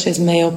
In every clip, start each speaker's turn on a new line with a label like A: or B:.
A: čez mejo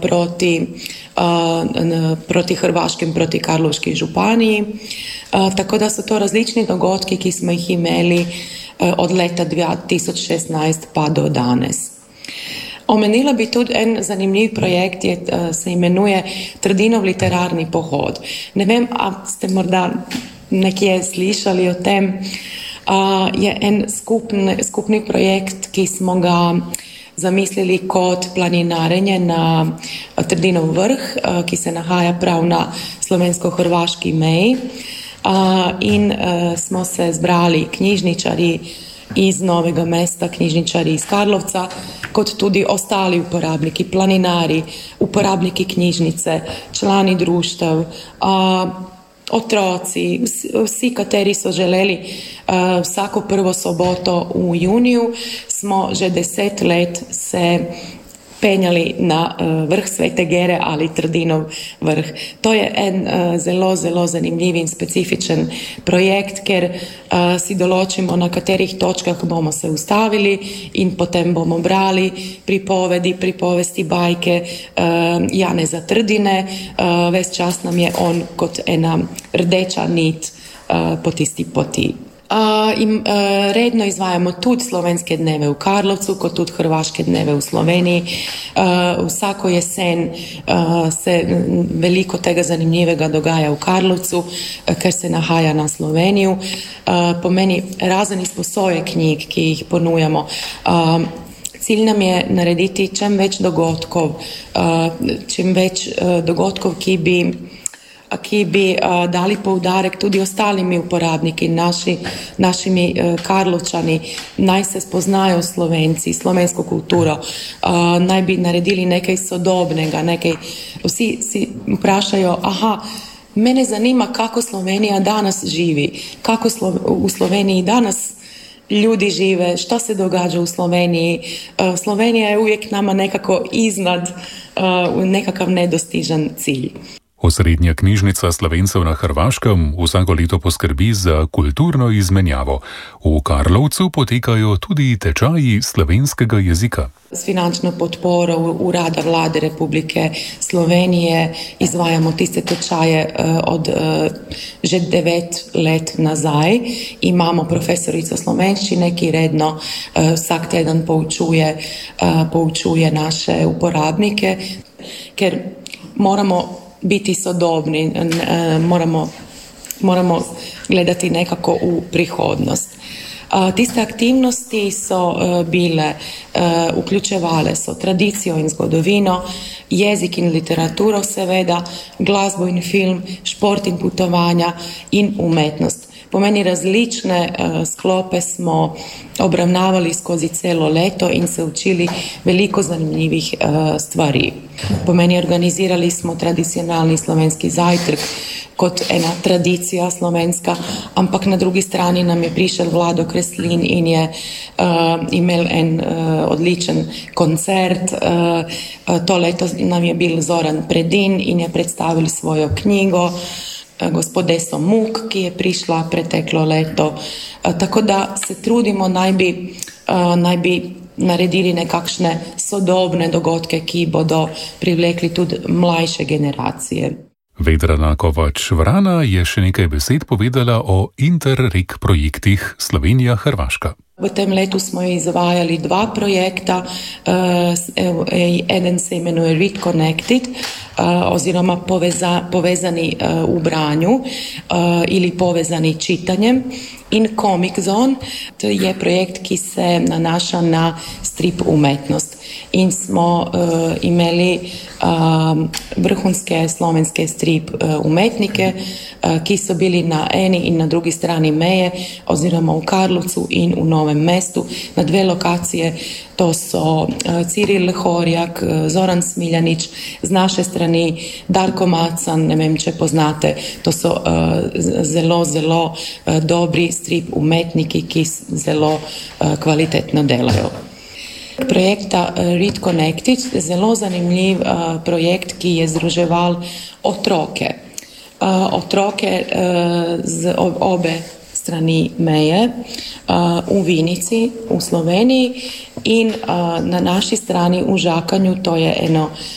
A: proti Hrvaškem, proti Karlovški županiji. Tako da so to različni dogodki, ki smo jih imeli od leta 2016 pa do danes. Omenila bi tudi en zanimiv projekt, se imenuje Trdinov literarni pohod. Ne vem, a ste morda nekje slišali o tem. Je en skupni projekt, ki smo ga zamislili kot planinarenje na Trdinov vrh, ki se nahaja prav na slovensko-hrvaški meji. In smo se zbrali knjižničarji iz Novega mesta, knjižničarji iz Karlovca, kot tudi ostali uporabniki, planinari, uporabniki knjižnice, člani društev, otroci, vsi, kateri so želeli. Vsako prvo soboto v juniju smo že 10 let se penjali na vrh Svete Gere ali Trdinov vrh. To je en zelo, zelo zanimiv in specifičen projekt, ker si določimo, na katerih točkah bomo se ustavili in potem bomo brali pripovesti, bajke Janeza Trdine. Ves čas nam je on kot ena rdeča nit po tisti poti. Redno izvajamo tudi slovenske dneve v Karlovcu, kot tudi hrvaške dneve v Sloveniji. Vsako jesen se veliko tega zanimivega dogaja v Karlovcu, ker se nahaja na Sloveniju. Pomeni razen izposoje knjig, ki jih ponujamo. Cilj nam je narediti čim več dogodkov, ki bi dali poudarek tudi ostalimi uporabniki, našimi Karlovčani, naj se spoznajo Slovenci, slovensko kulturo, naj bi naredili nekaj sodobnega, vsi si vprašajo, mene zanima, kako Slovenija danes živi, kako v Sloveniji danes ljudi žive, što se događa u Sloveniji. Slovenija je uvijek nama nekako iznad, nekakav nedostižan cilj.
B: Osrednja knjižnica Slovencev na Hrvaškem vsako leto poskrbi za kulturno izmenjavo. V Karlovcu potekajo tudi tečaji slovenskega jezika.
A: S finančno podporo Urada Vlade Republike Slovenije izvajamo tiste tečaje od že 9 let nazaj. Imamo profesorico slovenščine, ki redno vsak teden poučuje naše uporabnike, ker moramo biti sodobni, moramo gledati nekako v prihodnost. Tiste aktivnosti so bile, vključevale so tradicijo in zgodovino, jezik in literaturo seveda, glasbo in film, šport in potovanja in umetnost. Pomeni različne sklope smo obravnavali skozi celo leto in se učili veliko zanimivih stvari. Pomeni organizirali smo tradicionalni slovenski zajtrk kot ena tradicija slovenska, ampak na drugi strani nam je prišel Vlado Kreslin in je imel en odličen koncert. To leto nam je bil Zoran Predin in je predstavil svojo knjigo, gospod Deso Muk, ki je prišla preteklo leto. Tako da se trudimo, naj bi naredili nekakšne sodobne dogodke, ki bodo privlekli tudi mlajše generacije.
B: Vedrana Kovač-Vrana je še nekaj besed povedala o Interreg projektih Slovenija-Hrvaška.
A: V tem letu smo izvajali 2 projekta, eden se imenuje Read Connected, oziroma povezani v branju ili povezani čitanjem, in Comic Zone, to je projekt, ki se nanaša na strip umetnost. In smo imeli vrhunske slovenske strip umetnike, ki so bili na eni in na drugi strani meje, oziroma v Karlovcu in v Novem mestu, na 2 lokacije. To so Ciril Horjak, Zoran Smiljanić, z naše strani Darko Macan, ne vem, če poznate. To so zelo, zelo dobri strip umetniki, ki zelo kvalitetno delajo. Projekta Read Connected, zelo zanimiv projekt, ki je združeval otroke z obe strani meje, v Vinici, v Sloveniji, in na naši strani v Žakanju, to je eno